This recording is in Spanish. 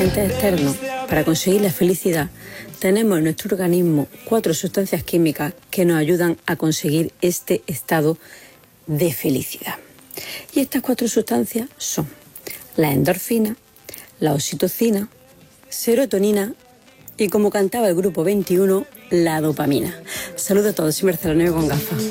agentes externos para conseguir la felicidad, tenemos en nuestro organismo 4 sustancias químicas que nos ayudan a conseguir este estado de felicidad. Y estas 4 sustancias son la endorfina, la oxitocina, serotonina y, como cantaba el grupo 21, la dopamina. Saludos a todos, soy Marcela Nuevo con gafas.